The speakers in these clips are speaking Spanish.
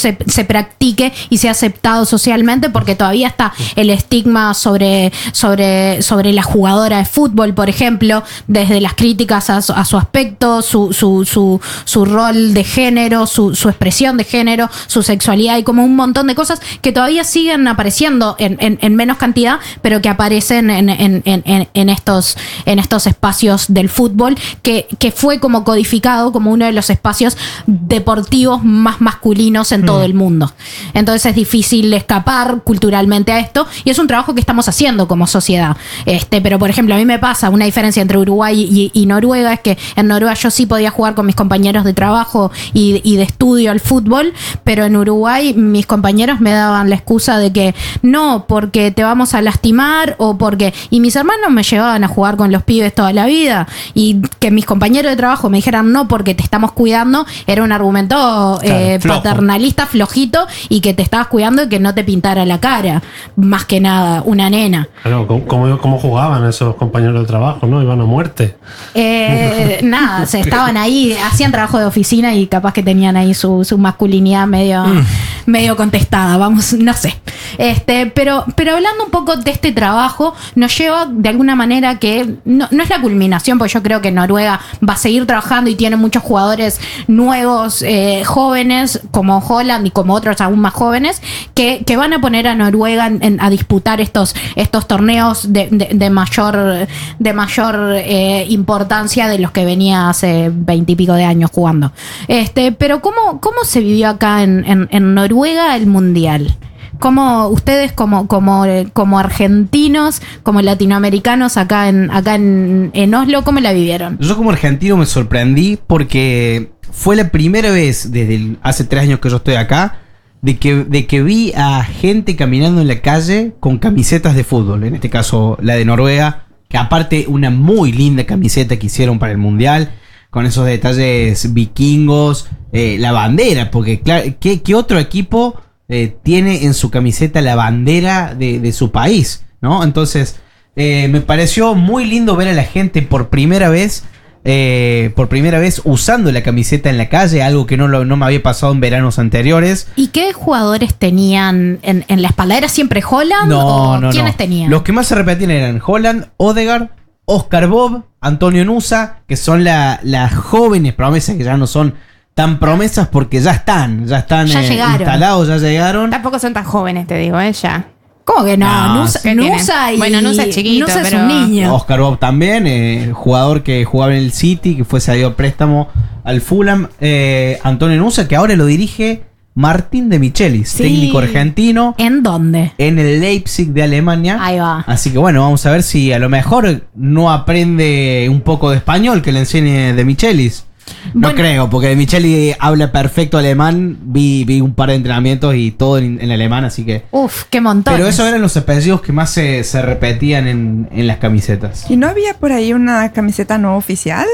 se practique y sea aceptado socialmente, porque todavía está el estigma sobre la jugadora de fútbol, por ejemplo, desde las críticas a su aspecto, su rol de género, su expresión de género, su sexualidad, y como un montón de cosas que todavía siguen apareciendo en menos cantidad, pero que aparecen en estos espacios del fútbol, que fue como codificado como uno de los espacios deportivos más masculinos en todo el mundo. Entonces es difícil escapar culturalmente a esto, y es un trabajo que estamos haciendo como sociedad. Pero por ejemplo, a mí me pasa una diferencia entre Uruguay y Noruega, es que en Noruega yo sí podía jugar con mis compañeros de trabajo y de estudio al fútbol, pero en Uruguay mis compañeros me daban la excusa de que no, porque te vamos a lastimar, y mis hermanos me llevaban a jugar con los pibes toda la vida, y que mis compañeros de trabajo me dijeran no porque te estamos cuidando, era un argumento paternalista, flojito, y que te estabas cuidando y que no te pintara la cara, más que nada una nena. Bueno, ¿cómo jugaban esos compañeros de trabajo, no? Iban a muerte. Nada, estaban ahí, hacían trabajo de oficina y capaz que tenían ahí su masculinidad medio contestada, vamos, no sé. Pero hablando un poco de este trabajo, nos lleva de alguna manera que no es la culminación, porque yo creo que Noruega va a seguir trabajando y tiene muchos jugadores nuevos, jóvenes, como Holland y como otros aún más jóvenes, que van a poner a Noruega a disputar estos torneos de mayor importancia de los que venía hace 20 y pico de años jugando. Pero ¿cómo se vivió acá en Noruega el Mundial? ¿Cómo ustedes como argentinos, como latinoamericanos acá en Oslo, cómo la vivieron? Yo como argentino me sorprendí porque fue la primera vez desde hace 3 años que yo estoy acá de que vi a gente caminando en la calle con camisetas de fútbol, en este caso la de Noruega, que aparte una muy linda camiseta que hicieron para el Mundial, con esos detalles vikingos, la bandera, porque claro, ¿qué otro equipo tiene en su camiseta la bandera de su país, ¿no? Entonces me pareció muy lindo ver a la gente por primera vez usando la camiseta en la calle, algo que no me había pasado en veranos anteriores. ¿Y qué jugadores tenían en la espalda? ¿Era siempre Holland? No. ¿Quiénes tenían? Los que más se repetían eran Holland, Odegaard, Oscar Bob, Antonio Nusa, que son las jóvenes promesas, que ya no son tan promesas porque ya están instalados, ya llegaron. Tampoco son tan jóvenes, te digo, ya. ¿Cómo que no? No, Nusa es chiquito, Nusa pero es un niño. Oscar Bob también, jugador que jugaba en el City, que fue cedido a préstamo al Fulham. Antonio Nusa, que ahora lo dirige Martín de Michelis, técnico argentino. ¿En dónde? En el Leipzig de Alemania. Ahí va. Así que bueno, vamos a ver si a lo mejor no aprende un poco de español que le enseñe de Michelis. No creo, porque de Micheli habla perfecto alemán. Vi un par de entrenamientos y todo en alemán, así que... Uf, qué montón. Pero esos eran los apellidos que más se repetían en las camisetas. ¿Y no había por ahí una camiseta no oficial?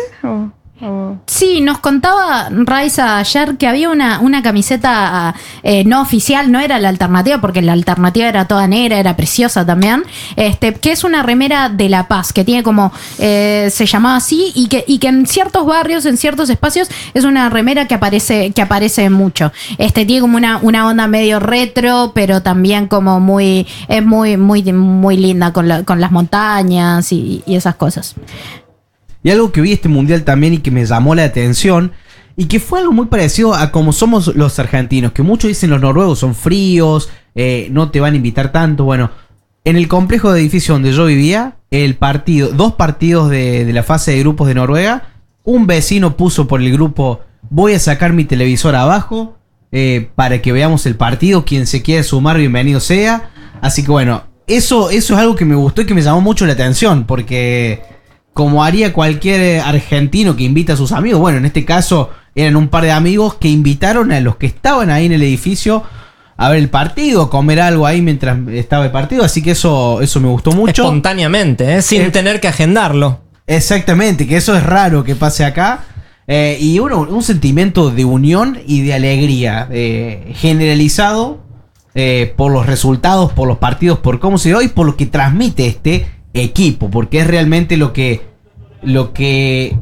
Sí, nos contaba Raiza ayer que había una camiseta no oficial, no era la alternativa, porque la alternativa era toda negra, era preciosa también, que es una remera de La Paz, que tiene como, se llamaba así, y que en ciertos barrios, en ciertos espacios, es una remera que aparece mucho. Tiene como una onda medio retro, pero también como es muy linda con las montañas y esas cosas. Y algo que vi este mundial también y que me llamó la atención, y que fue algo muy parecido a como somos los argentinos, que muchos dicen los noruegos son fríos, no te van a invitar tanto. Bueno, en el complejo de edificio donde yo vivía, dos partidos de la fase de grupos de Noruega, un vecino puso por el grupo: voy a sacar mi televisor abajo para que veamos el partido, quien se quiera sumar, bienvenido sea. Así que bueno, eso es algo que me gustó y que me llamó mucho la atención, porque... como haría cualquier argentino que invita a sus amigos. Bueno, en este caso eran un par de amigos que invitaron a los que estaban ahí en el edificio a ver el partido, a comer algo ahí mientras estaba el partido. Así que eso me gustó mucho. Espontáneamente, sin tener que agendarlo. Exactamente, que eso es raro que pase acá. Y un sentimiento de unión y de alegría generalizado por los resultados, por los partidos, por cómo se dio y por lo que transmite este equipo, porque es realmente lo que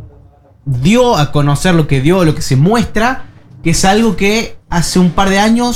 dio a conocer, lo que se muestra, que es algo que hace un par de años